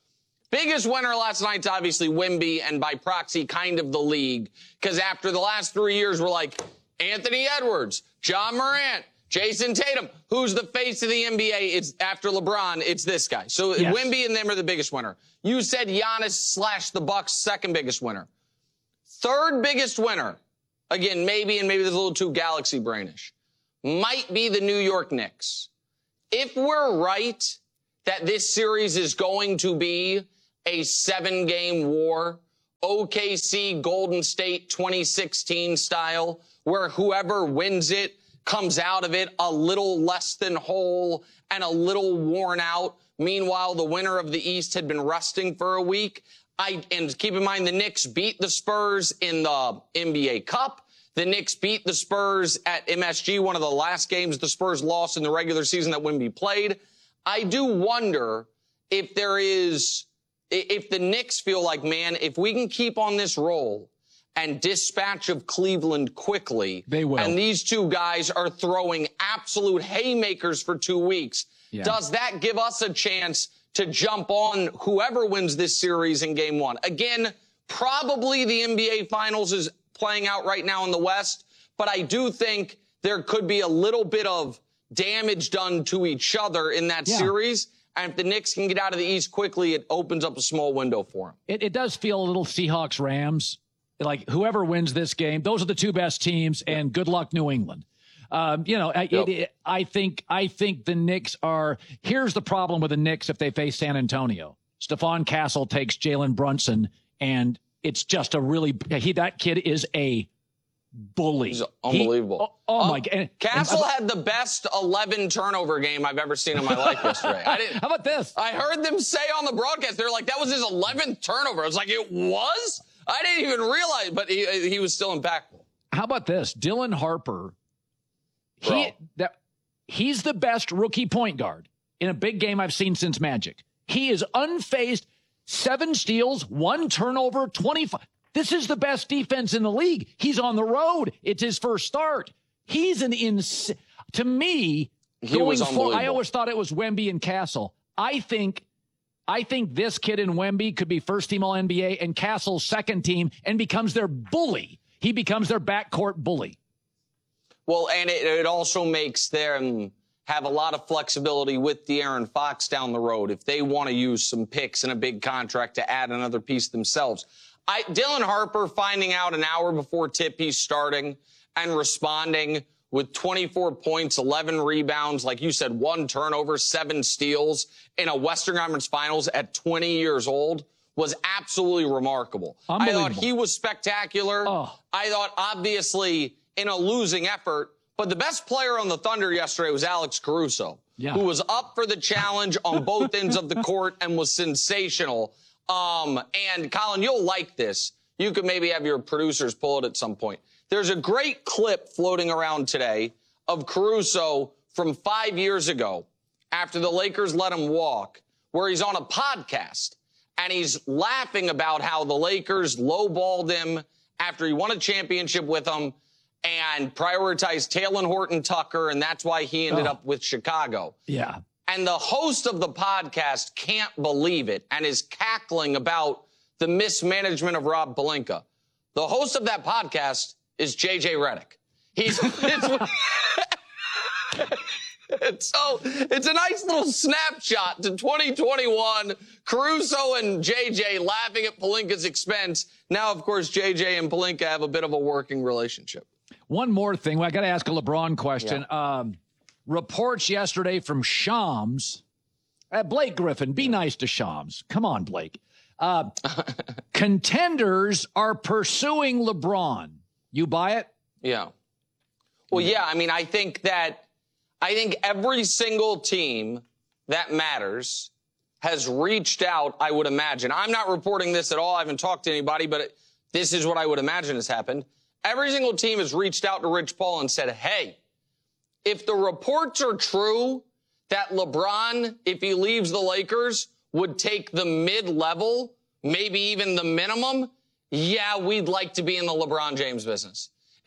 Biggest winner last night's obviously Wemby, and by proxy, kind of the league. Because after the last 3 years, we're like, Anthony Edwards, John Morant, Jason Tatum. Who's the face of the NBA? It's after LeBron, it's this guy. So yes. Wemby and them are the biggest winner. You said Giannis / the Bucks, second biggest winner. Third biggest winner, again, maybe there's a little too galaxy brainish, might be the New York Knicks. If we're right that this series is going to be a 7-game war, OKC Golden State 2016 style, where whoever wins it comes out of it a little less than whole and a little worn out. Meanwhile, the winner of the East had been resting for a week. And keep in mind, the Knicks beat the Spurs in the NBA Cup. The Knicks beat the Spurs at MSG, one of the last games the Spurs lost in the regular season that Wemby played. I do wonder if the Knicks feel like, man, if we can keep on this roll and dispatch of Cleveland quickly, they will. And these two guys are throwing absolute haymakers for 2 weeks, does that give us a chance to jump on whoever wins this series in game one? Again, probably the NBA Finals is playing out right now in the West, but I do think there could be a little bit of damage done to each other in that series. And if the Knicks can get out of the East quickly, it opens up a small window for them. It does feel a little Seahawks-Rams. Like, whoever wins this game, those are the two best teams, and good luck, New England. I think the Knicks are – here's the problem with the Knicks if they face San Antonio. Stephon Castle takes Jalen Brunson, and it's just a really – that kid is a bully. He's unbelievable. My God. Castle had the best 11 turnover game I've ever seen in my life yesterday. How about this? I heard them say on the broadcast, they're like, that was his 11th turnover. I was like, it was? I didn't even realize, but he was still impactful. How about this? Dylan Harper, he's the best rookie point guard in a big game I've seen since Magic. He is unfazed, 7 steals, 1 turnover, 25. This is the best defense in the league. He's on the road. It's his first start. He's to me, going forward, I always thought it was Wemby and Castle. I think this kid in Wemby could be first team All-NBA and Castle's second team and becomes their bully. He becomes their backcourt bully. Well, and it also makes them have a lot of flexibility with De'Aaron Fox down the road if they want to use some picks and a big contract to add another piece themselves. Dylan Harper finding out an hour before tip he's starting and responding with 24 points, 11 rebounds, like you said, 1 turnover, 7 steals in a Western Conference Finals at 20 years old was absolutely remarkable. I thought he was spectacular. I thought, obviously, in a losing effort, but the best player on the Thunder yesterday was Alex Caruso, who was up for the challenge on both ends of the court and was sensational. And Colin, you'll like this. You could maybe have your producers pull it at some point. There's a great clip floating around today of Caruso from 5 years ago after the Lakers let him walk, where he's on a podcast and he's laughing about how the Lakers lowballed him after he won a championship with them and prioritized Talen Horton-Tucker, and that's why he ended up with Chicago. Yeah. And the host of the podcast can't believe it and is cackling about the mismanagement of Rob Pelinka. The host of that podcast is JJ Redick. So it's a nice little snapshot to 2021. Caruso and JJ laughing at Pelinka's expense. Now, of course, JJ and Pelinka have a bit of a working relationship. One more thing. I got to ask a LeBron question. Yeah. Reports yesterday from Shams. Blake Griffin, be nice to Shams. Come on, Blake. Contenders are pursuing LeBron. You buy it? Yeah. Well, yeah. I mean, I think every single team that matters has reached out, I would imagine. I'm not reporting this at all. I haven't talked to anybody, but this is what I would imagine has happened. Every single team has reached out to Rich Paul and said, hey, if the reports are true that LeBron, if he leaves the Lakers, would take the mid-level, maybe even the minimum, yeah, we'd like to be in the LeBron James business.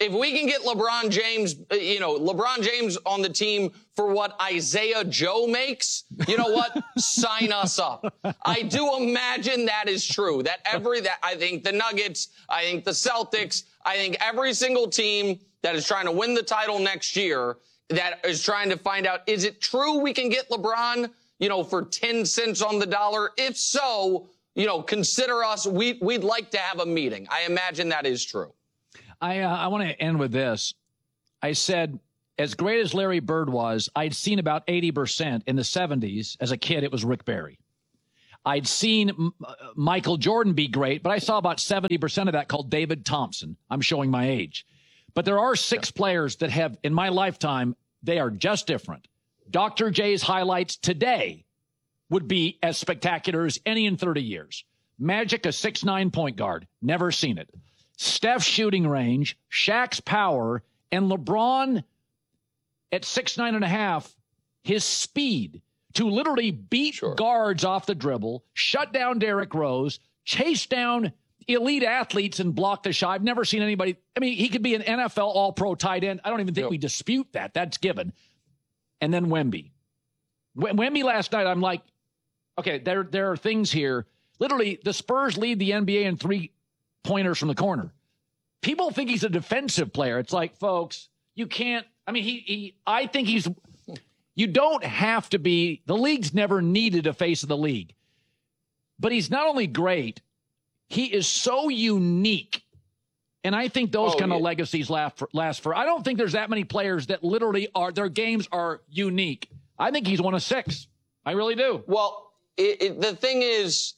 If we can get LeBron James, LeBron James on the team for what Isaiah Joe makes, you know what? Sign us up. I do imagine that is true. I think the Nuggets, I think the Celtics, I think every single team that is trying to win the title next year, that is trying to find out, is it true we can get LeBron, for 10 cents on the dollar? If so, consider us. We'd like to have a meeting. I imagine that is true. I want to end with this. I said, as great as Larry Bird was, I'd seen about 80% in the 70s. As a kid, it was Rick Barry. I'd seen Michael Jordan be great, but I saw about 70% of that called David Thompson. I'm showing my age. But there are 6 players that have, in my lifetime, they are just different. Dr. J's highlights today would be as spectacular as any in 30 years. Magic, a 6'9" point guard. Never seen it. Steph's shooting range, Shaq's power, and LeBron at 6'9.5", his speed to literally beat guards off the dribble, shut down Derrick Rose, chase down elite athletes and block the shot. I've never seen anybody. I mean, he could be an NFL all-pro tight end. I don't even think we dispute that. That's given. And then Wemby. Wemby last night, I'm like, okay, there are things here. Literally, the Spurs lead the NBA in 3-pointers from the corner. People think he's a defensive player. It's like, folks, you can't. I mean, I think he's. You don't have to be. The league's never needed a face of the league. But he's not only great, he is so unique. And I think those kind of legacies last for. I don't think there's that many players that literally their games are unique. I think he's one of 6. I really do. Well, the thing is,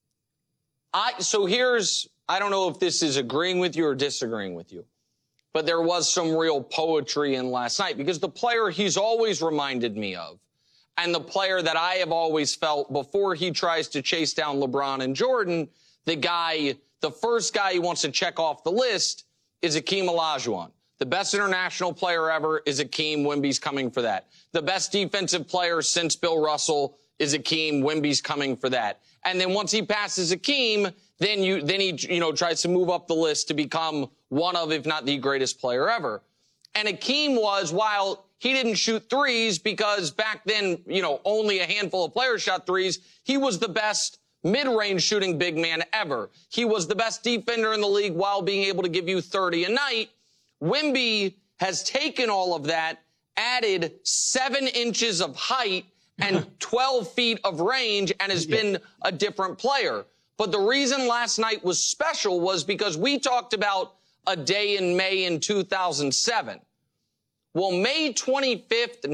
I don't know if this is agreeing with you or disagreeing with you, but there was some real poetry in last night because the player he's always reminded me of, and the player that I have always felt before he tries to chase down LeBron and Jordan, the first guy he wants to check off the list is Akeem Olajuwon. The best international player ever is Akeem. Wemby's coming for that. The best defensive player since Bill Russell is Akeem. Wemby's coming for that. And then once he passes Akeem, then he tries to move up the list to become one of, if not the greatest player ever. And Akeem was, while he didn't shoot threes because back then, only a handful of players shot threes, he was the best mid-range shooting big man ever. He was the best defender in the league while being able to give you 30 a night. Wemby has taken all of that, added 7 inches of height and 12 feet of range, and has been a different player. But the reason last night was special was because we talked about a day in May in 2007. Well, May 25th,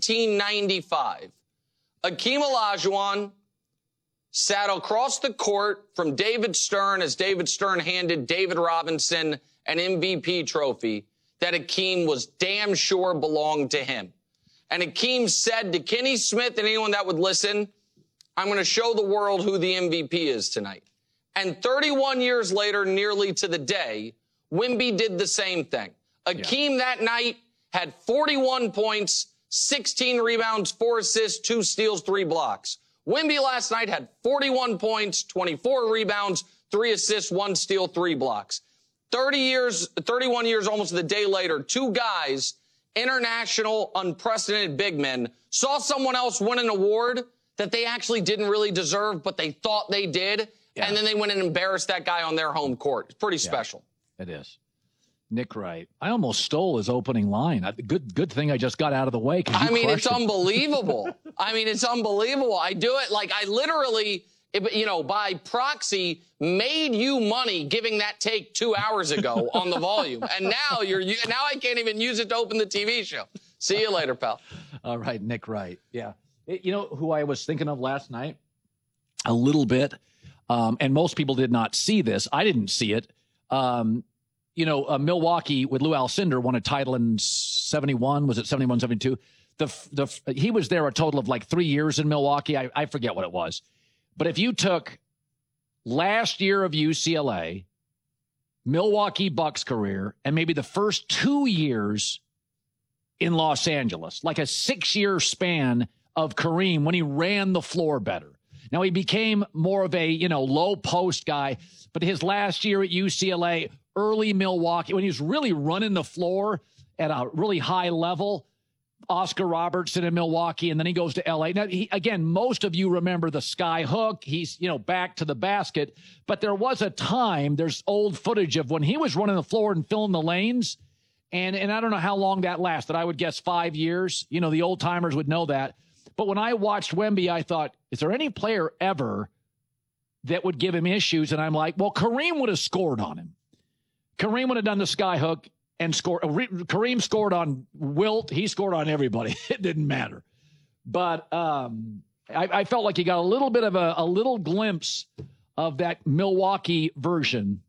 1995, Akeem Olajuwon sat across the court from David Stern as David Stern handed David Robinson an MVP trophy that Akeem was damn sure belonged to him. And Akeem said to Kenny Smith and anyone that would listen, I'm going to show the world who the MVP is tonight. And 31 years later, nearly to the day, Wemby did the same thing. Akeem that night had 41 points, 16 rebounds, 4 assists, 2 steals, 3 blocks. Wemby last night had 41 points, 24 rebounds, 3 assists, 1 steal, 3 blocks. 31 years, almost a day later, 2 guys, international, unprecedented big men, saw someone else win an award that they actually didn't really deserve, but they thought they did. Yeah. And then they went and embarrassed that guy on their home court. It's pretty special. It is. Nick Wright. I almost stole his opening line. Good thing I just got out of the way. It's unbelievable. It's unbelievable. I do it like I literally, by proxy, made you money giving that take 2 hours ago on the volume. And now now I can't even use it to open the TV show. See you later, pal. All right, Nick Wright. Yeah. You know who I was thinking of last night? A little bit. And most people did not see this. I didn't see it. Milwaukee with Lou Alcindor won a title in 71. Was it 71, 72? He was there a total of like 3 years in Milwaukee. I forget what it was. But if you took last year of UCLA, Milwaukee Bucks career, and maybe the first 2 years in Los Angeles, like a 6-year span of Kareem when he ran the floor better. Now, he became more of a, low post guy, but his last year at UCLA, early Milwaukee, when he was really running the floor at a really high level, Oscar Robertson in Milwaukee, and then he goes to LA. Now, again, most of you remember the sky hook. He's, back to the basket. But there was a time, there's old footage of when he was running the floor and filling the lanes. And I don't know how long that lasted. I would guess 5 years. The old timers would know that. But when I watched Wemby, I thought, is there any player ever that would give him issues? And I'm like, well, Kareem would have scored on him. Kareem would have done the sky hook and scored. Kareem scored on Wilt. He scored on everybody. It didn't matter. But I felt like he got a little bit of a little glimpse of that Milwaukee version